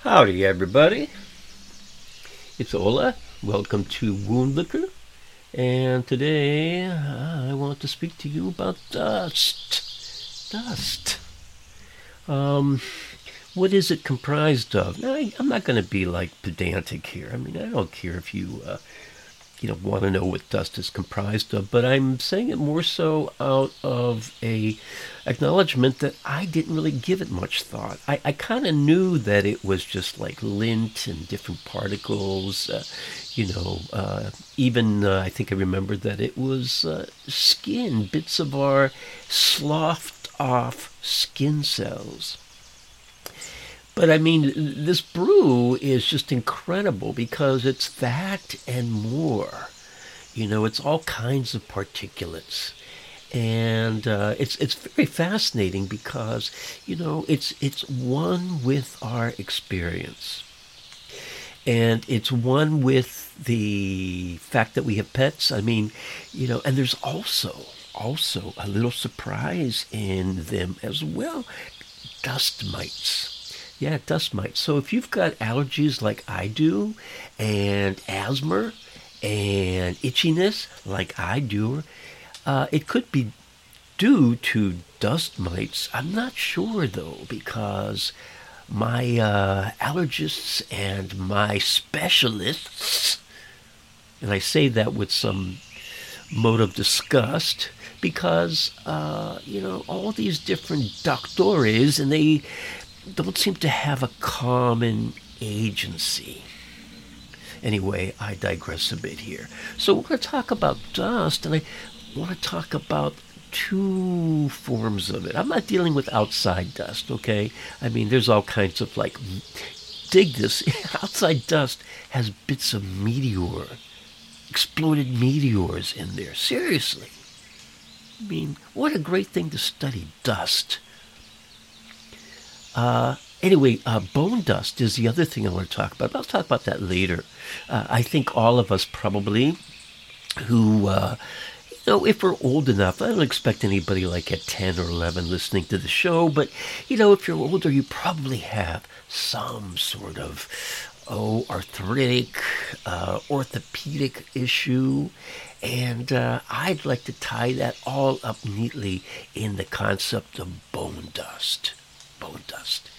Howdy, everybody. It's Ola. Welcome to Wound Liquor. And today I want to speak to you about dust. Dust. Um, what is it comprised of? Now, I'm not going to be like pedantic here. I mean, I don't care if you want to know what dust is comprised of, but I'm saying it more so out of a acknowledgement that I didn't really give it much thought. I kind of knew that it was just like lint and different particles, even I think I remembered that it was skin, bits of our sloughed off skin cells. But I mean, this brew is just incredible because it's that and more. It's all kinds of particulates, and it's very fascinating because it's one with our experience, and it's one with the fact that we have pets. I mean, and there's also a little surprise in them as well. Dust mites. Yeah, dust mites. So if you've got allergies like I do, and asthma, and itchiness like I do, it could be due to dust mites. I'm not sure though, because my allergists and my specialists, and I say that with some mode of disgust, because all these different doctores, and they don't seem to have a common agency. Anyway, I digress a bit here. So we're going to talk about dust, and I want to talk about two forms of it. I'm not dealing with outside dust, okay? I mean, there's all kinds of dig this, outside dust has bits of exploded meteors in there. Seriously. I mean, what a great thing to study dust. Anyway, bone dust is the other thing I want to talk about. I'll talk about that later. I think all of us probably who, if we're old enough, I don't expect anybody like at 10 or 11 listening to the show, but, if you're older, you probably have some sort of, arthritic, orthopedic issue. And I'd like to tie that all up neatly in the concept of bone dust. Bone dust.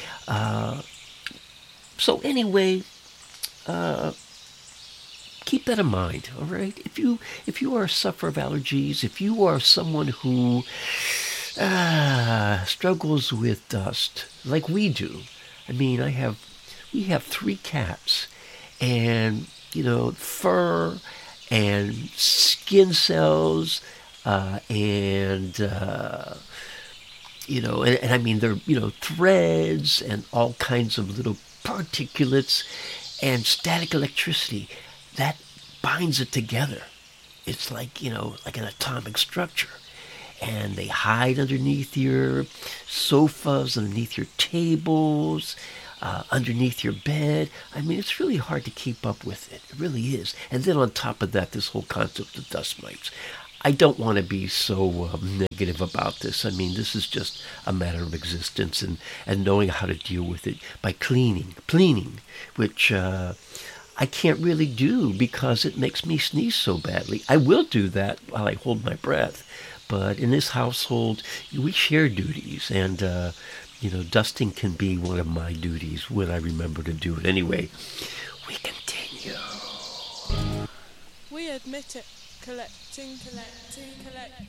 So anyway, keep that in mind, all right? If you are a sufferer of allergies, if you are someone who struggles with dust like we do, I mean, we have 3 cats, and fur and skin cells, and and I mean, they're, threads and all kinds of little particulates and static electricity that binds it together. It's like an atomic structure. And they hide underneath your sofas, underneath your tables, underneath your bed. I mean, it's really hard to keep up with it. It really is. And then on top of that, this whole concept of dust mites. I don't want to be so negative about this. I mean, this is just a matter of existence and knowing how to deal with it by cleaning, which I can't really do because it makes me sneeze so badly. I will do that while I hold my breath, but in this household, we share duties, and dusting can be one of my duties when I remember to do it. Anyway, we continue. We admit it. Collecting.